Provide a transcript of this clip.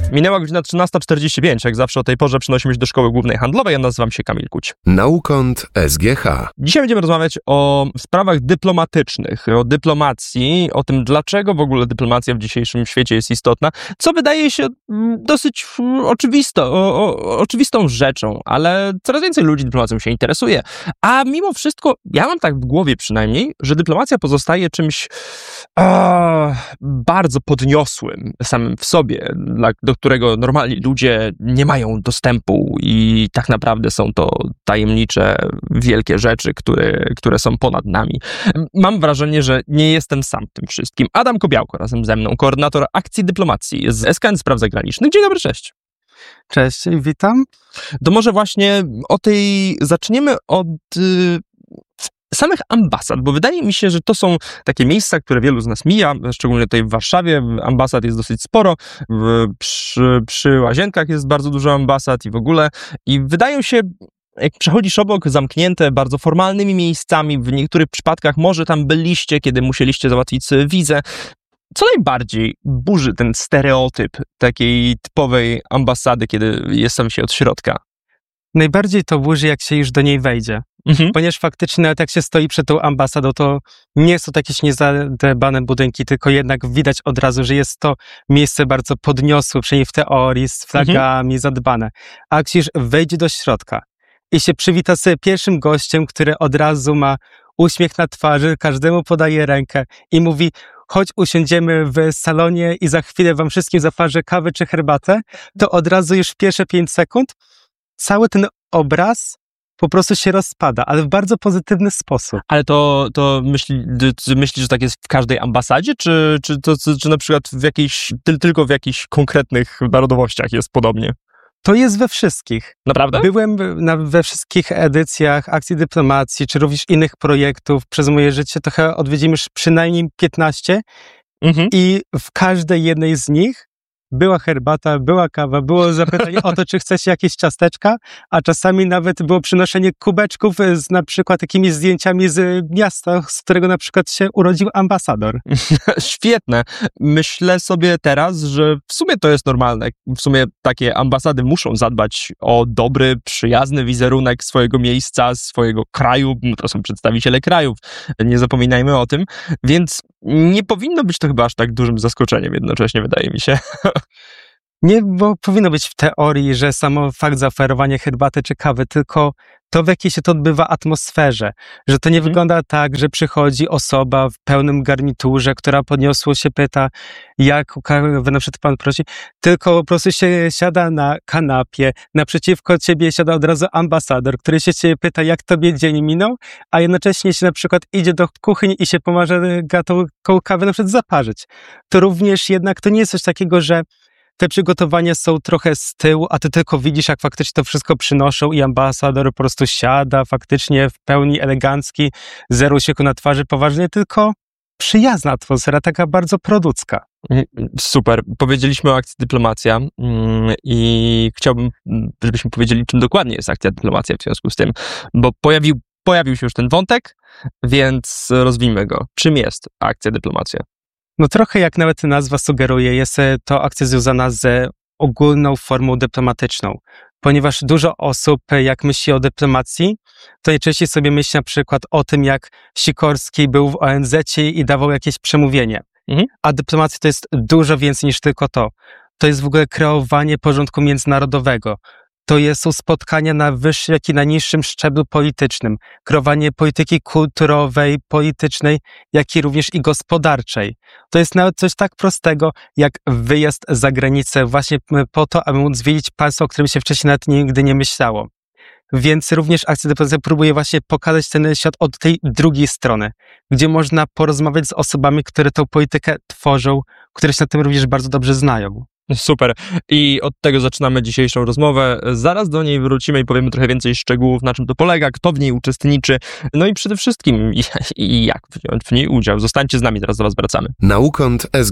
Minęła godzina 13:45, jak zawsze o tej porze przenosimy się do Szkoły Głównej Handlowej, ja nazywam się Kamil Kuć. Naukąt SGH. Dzisiaj będziemy rozmawiać o sprawach dyplomatycznych, o dyplomacji, o tym, dlaczego w ogóle dyplomacja w dzisiejszym świecie jest istotna, co wydaje się dosyć oczywistą rzeczą, ale coraz więcej ludzi dyplomacją się interesuje. A mimo wszystko, ja mam tak w głowie przynajmniej, że dyplomacja pozostaje czymś bardzo podniosłym samym w sobie, do którego normalni ludzie nie mają dostępu i tak naprawdę są to tajemnicze, wielkie rzeczy, które są ponad nami. Mam wrażenie, że nie jestem sam w tym wszystkim. Adam Kobiałko razem ze mną, koordynator akcji dyplomacji z SKN Spraw Zagranicznych. Dzień dobry, cześć. Cześć, witam. To może właśnie zaczniemy od samych ambasad, bo wydaje mi się, że to są takie miejsca, które wielu z nas mija, szczególnie tutaj w Warszawie. Ambasad jest dosyć sporo, przy Łazienkach jest bardzo dużo ambasad i w ogóle. I wydają się, jak przechodzisz obok, zamknięte bardzo formalnymi miejscami, w niektórych przypadkach może tam byliście, kiedy musieliście załatwić sobie wizę. Co najbardziej burzy ten stereotyp takiej typowej ambasady, kiedy jest tam się od środka? Najbardziej to burzy, jak się już do niej wejdzie. Ponieważ faktycznie nawet jak się stoi przed tą ambasadą, to nie są to jakieś niezadbane budynki, tylko jednak widać od razu, że jest to miejsce bardzo podniosłe, przynajmniej w teorii, z flagami zadbane. A jak się już wejdzie do środka i się przywita z pierwszym gościem, który od razu ma uśmiech na twarzy, każdemu podaje rękę i mówi: chodź, usiądziemy w salonie i za chwilę wam wszystkim zaparzę kawę czy herbatę, to od razu już w pierwsze 5 sekund cały ten obraz po prostu się rozpada, ale w bardzo pozytywny sposób. Ale to myślisz, że tak jest w każdej ambasadzie, czy na przykład tylko w jakichś konkretnych narodowościach jest podobnie? To jest we wszystkich. Naprawdę? Byłem we wszystkich edycjach akcji dyplomacji, czy również innych projektów przez moje życie. Trochę odwiedzimy już przynajmniej 15 i w każdej jednej z nich była herbata, była kawa, było zapytanie o to, czy chcecie jakieś ciasteczka, a czasami nawet było przynoszenie kubeczków z na przykład takimi zdjęciami z miasta, z którego na przykład się urodził ambasador. Świetne. Myślę sobie teraz, że w sumie to jest normalne. W sumie takie ambasady muszą zadbać o dobry, przyjazny wizerunek swojego miejsca, swojego kraju. To są przedstawiciele krajów. Nie zapominajmy o tym. Więc nie powinno być to chyba aż tak dużym zaskoczeniem jednocześnie, wydaje mi się. Nie, bo powinno być w teorii, że samo fakt zaoferowania herbaty czy kawy, tylko to, w jakiej się to odbywa atmosferze. Że to nie wygląda tak, że przychodzi osoba w pełnym garniturze, która podniosło się pyta, jaką kawę na przykład pan prosi, tylko po prostu się siada na kanapie, naprzeciwko ciebie siada od razu ambasador, który się ciebie pyta, jak tobie dzień minął, a jednocześnie się na przykład idzie do kuchni i się pomaże tą kawę na przykład zaparzyć. To również jednak to nie jest coś takiego, że te przygotowania są trochę z tyłu, a ty tylko widzisz, jak faktycznie to wszystko przynoszą i ambasador po prostu siada faktycznie w pełni elegancki, zero uśmiechu na twarzy, poważnie, tylko przyjazna atmosfera, taka bardzo producka. Super. Powiedzieliśmy o akcji dyplomacja i chciałbym, żebyśmy powiedzieli, czym dokładnie jest akcja dyplomacja w związku z tym, bo pojawił się już ten wątek, więc rozwijmy go. Czym jest akcja dyplomacja? No trochę jak nawet nazwa sugeruje, jest to akcja związana z ogólną formą dyplomatyczną, ponieważ dużo osób, jak myśli o dyplomacji, to najczęściej sobie myśli na przykład o tym, jak Sikorski był w ONZ-cie i dawał jakieś przemówienie. A dyplomacja to jest dużo więcej niż tylko to. To jest w ogóle kreowanie porządku międzynarodowego. To są spotkania na wyższym, jak i na niższym szczeblu politycznym. Kreowanie polityki kulturowej, politycznej, jak i również i gospodarczej. To jest nawet coś tak prostego, jak wyjazd za granicę właśnie po to, aby móc zwiedzić państwo, o którym się wcześniej nawet nigdy nie myślało. Więc również akcja dyplomacyjna próbuje właśnie pokazać ten świat od tej drugiej strony, gdzie można porozmawiać z osobami, które tą politykę tworzą, które się na tym również bardzo dobrze znają. Super. I od tego zaczynamy dzisiejszą rozmowę. Zaraz do niej wrócimy i powiemy trochę więcej szczegółów, na czym to polega, kto w niej uczestniczy, no i przede wszystkim jak wziąć w niej udział. Zostańcie z nami, teraz do was wracamy. Naukąt SGH.